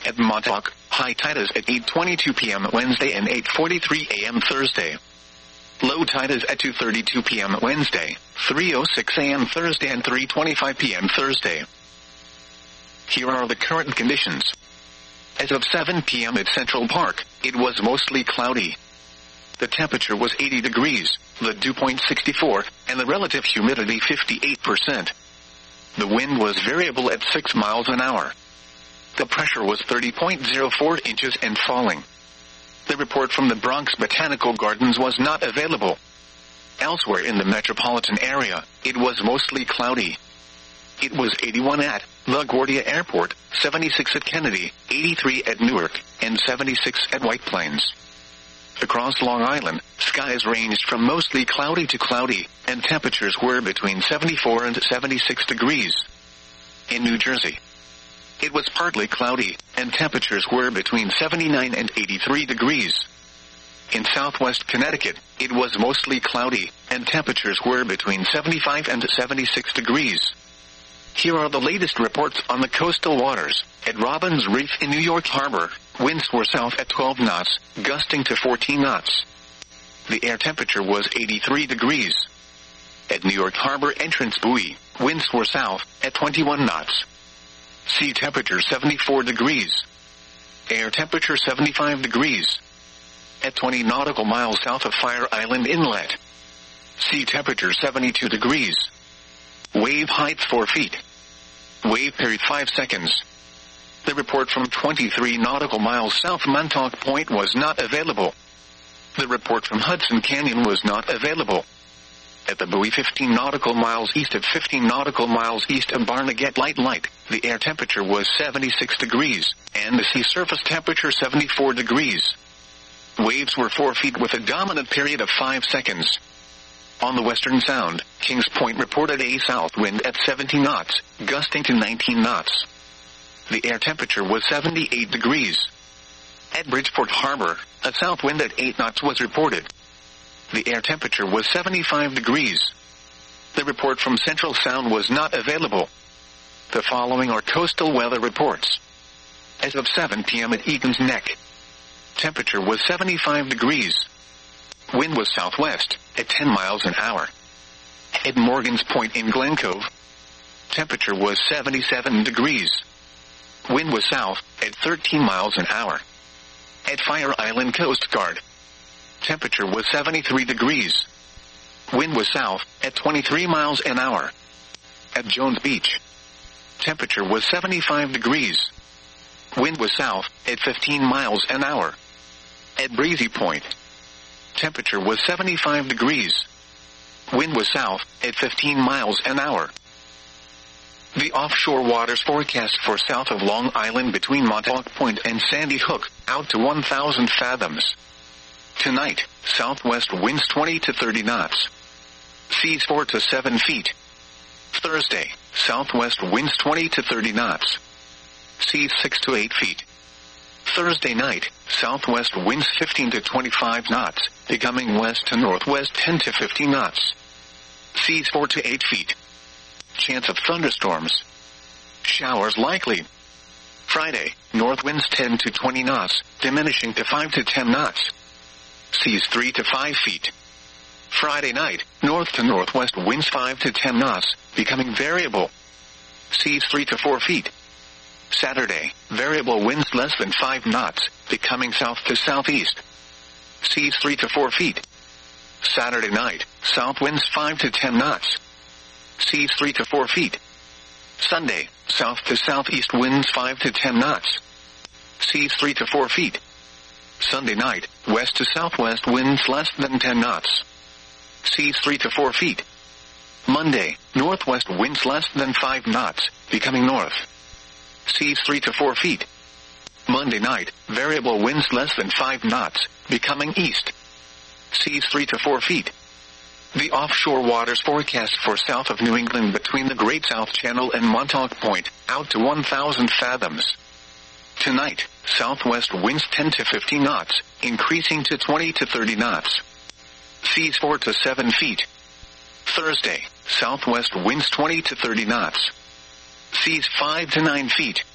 At Montauk, high tide is at 8:22 p.m. Wednesday and 8:43 a.m. Thursday. Low tide is at 2:32 p.m. Wednesday, 3:06 a.m. Thursday and 3:25 p.m. Thursday. Here are the current conditions. As of 7 p.m. at Central Park, it was mostly cloudy. The temperature was 80 degrees, the dew point 64, and the relative humidity 58%. The wind was variable at 6 miles an hour. The pressure was 30.04 inches and falling. The report from the Bronx Botanical Gardens was not available. Elsewhere in the metropolitan area, it was mostly cloudy. It was 81 at LaGuardia Airport, 76 at Kennedy, 83 at Newark, and 76 at White Plains. Across Long Island, skies ranged from mostly cloudy to cloudy, and temperatures were between 74 and 76 degrees. In New Jersey, it was partly cloudy, and temperatures were between 79 and 83 degrees. In southwest Connecticut, it was mostly cloudy, and temperatures were between 75 and 76 degrees. Here are the latest reports on the coastal waters. At Robbins Reef in New York Harbor, winds were south at 12 knots, gusting to 14 knots. The air temperature was 83 degrees. At New York Harbor Entrance Buoy, winds were south at 21 knots. Sea temperature 74 degrees. Air temperature 75 degrees. At 20 nautical miles south of Fire Island Inlet. Sea temperature 72 degrees. Wave height 4 feet. Wave period 5 seconds. The report from 23 nautical miles south Montauk Point was not available. The report from Hudson Canyon was not available. At the buoy 15 nautical miles east of 15 nautical miles east of Barnegat Light, the air temperature was 76 degrees, and the sea surface temperature 74 degrees. Waves were 4 feet with a dominant period of 5 seconds. On the Western Sound, Kings Point reported a south wind at 70 knots, gusting to 19 knots. The air temperature was 78 degrees. At Bridgeport Harbor, a south wind at 8 knots was reported. The air temperature was 75 degrees. The report from Central Sound was not available. The following are coastal weather reports. As of 7 p.m. at Egan's Neck, temperature was 75 degrees. Wind was southwest, at 10 miles an hour. At Morgan's Point in Glen Cove, temperature was 77 degrees. Wind was south, at 13 miles an hour. At Fire Island Coast Guard, temperature was 73 degrees. Wind was south, at 23 miles an hour. At Jones Beach, temperature was 75 degrees. Wind was south, at 15 miles an hour. At Breezy Point, temperature was 75 degrees. Wind was south, at 15 miles an hour. The offshore waters forecast for south of Long Island between Montauk Point and Sandy Hook, out to 1,000 fathoms. Tonight, southwest winds 20 to 30 knots. Seas 4 to 7 feet. Thursday, southwest winds 20 to 30 knots. Seas 6 to 8 feet. Thursday night, southwest winds 15 to 25 knots, becoming west to northwest 10 to 15 knots. Seas 4 to 8 feet. Chance of thunderstorms. Showers likely. Friday, north winds 10 to 20 knots, diminishing to 5 to 10 knots. Seas 3 to 5 feet. Friday night, north to northwest winds 5 to 10 knots, becoming variable. Seas 3 to 4 feet. Saturday, variable winds less than 5 knots, becoming south to southeast. Seas 3 to 4 feet. Saturday night, south winds 5 to 10 knots. Seas 3 to 4 feet. Sunday, south to southeast winds 5 to 10 knots. Seas 3 to 4 feet. Sunday night, west to southwest winds less than 10 knots. Seas 3 to 4 feet. Monday, northwest winds less than 5 knots, becoming north. Seas 3 to 4 feet. Monday night, variable winds less than 5 knots, becoming east. Seas 3 to 4 feet. The offshore waters forecast for south of New England between the Great South Channel and Montauk Point, out to 1,000 fathoms. Tonight, southwest winds 10 to 15 knots, increasing to 20 to 30 knots. Seas 4 to 7 feet. Thursday, southwest winds 20 to 30 knots. Seas 5 to 9 feet.